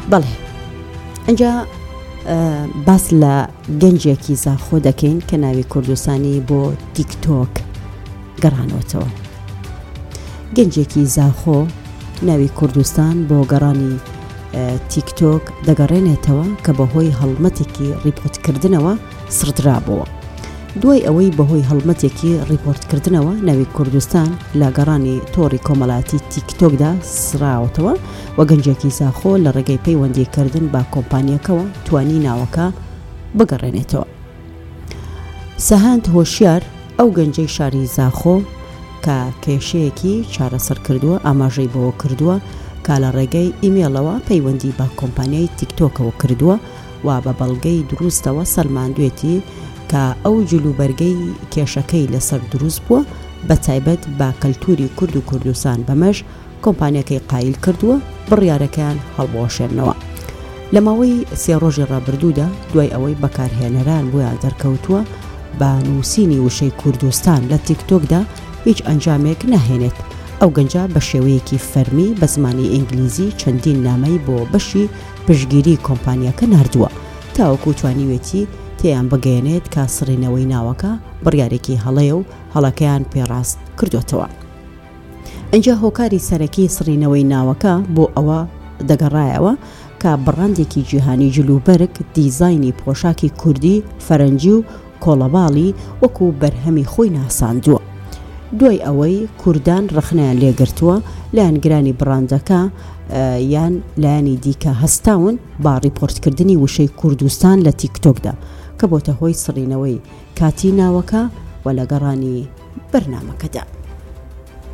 بەڵێ ئەنجا باس لە گەنجێکی زاخۆ دەکەین کە ناوی کوردستانی بۆ تیکتۆک گەڕانەوەتەوە. گەنجێکی زاخۆ ناوی کوردستان بۆ گەڕانی تیکتۆک دەگەڕێنێتەوە کە بەهۆی هەڵمەتێکی ڕیپۆرتکردنەوە سردرابەوە. دوای ئەوەی بەهۆی هەڵمەتێکی ڕیپۆرتکردنەوە ناوی کوردستان لە گەڕانی تۆڕی کۆمەڵاتی تیکتۆکدا سراوەتەوە و گەنجێکی زاخۆ لە ڕێگەی پەیوەندیکردن با کۆمپانیەکەەوە توانی ناوەکە بگەڕێنێتەوە. سەهاند هۆشیار ئەو گەنجەی شاری زاخۆ کە کێشەیەکی چارەسەر کردووە ئاماژەی بەوە کردووە کە لە ڕێگەی ئیمێڵەوە پەیوەندی با کۆمپانیای تیکتۆکەوە کردووە و بە بەڵگەی دروستەوە سەلماندوێتی کە ئەو جلوبەرگەی کێشەکەی لەسەر دروست بووە بە تایبەت با کەلتوری کورد و کوردستان بەمەش کۆمپانیەکەی قایل کردووە بڕیارەکەیان هەڵبوەشێنەوە. لە ماوەی 3 ڕۆژی ڕابردوودا دوای ئەوەی بەکارهێنەران بۆیان دەرکەوتووە بە نووسینی وشەی کوردستان لە تیکتۆکدا هیچ ئەنجامێک ناهێنێت. ئەو گەنجە بە شێوەیەکی فەرمی بە زمانی ئینگلیزی چەندین نامەی بۆ بەشی پشگیری کۆمپانیەکە ناردووە تاوەکو توانیوێتی تێیان بگەێنێت کە سڕینەوەی ناوەکە بڕیارێکی هەڵەیە و هەڵەکەیان پێڕاست کردوێتەوە. ئەنجا هۆکاری سەرەکی سڕینەوەی ناوەکە بۆ ئەوە دەگەڕایەوە کە بڕاندێکی جیهانی جلوبەرگ دیزاینی پۆشاکی کوردی فەرەنجی و کۆڵەباڵی وەکو بەرهەمی خۆی ناساندووە. دوای ئەوەی کوردان ڕخنیان لێگرتووە لایەنگرانی بڕاندەکە یان لایەنی دیکە هەستاون با ڕیپۆرتکردنی وشەی کوردستان لە تیکتۆکدا کە بۆتە هۆی سڕینەوەی کاتی ناوەکە و لە گەڕانی بەرنامەکەدا.